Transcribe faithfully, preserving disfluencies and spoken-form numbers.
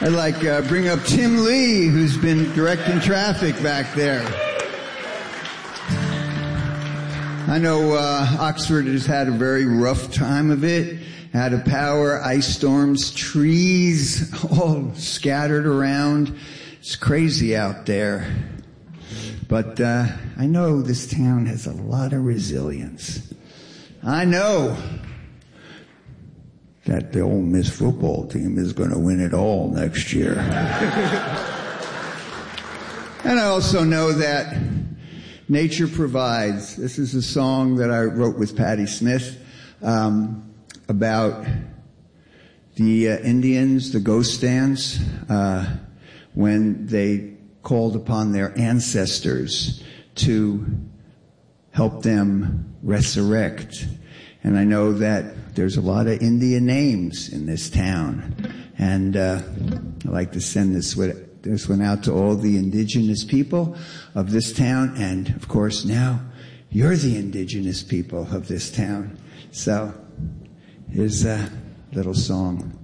I'd like uh, bring up Tim Lee, who's been directing traffic back there. I know uh, Oxford has had a very rough time of it. Out of power, ice storms, trees all scattered around. It's crazy out there. But uh, I know this town has a lot of resilience. I know that the Ole Miss football team is going to win it all next year. And I also know that nature provides. This is a song that I wrote with Patti Smith um, about the uh, Indians, the ghost dance, uh, when they called upon their ancestors to help them resurrect. And I know that there's a lot of Indian names in this town. And uh, I'd like to send this, this one out to all the indigenous people of this town. And, of course, now you're the indigenous people of this town. So here's a little song.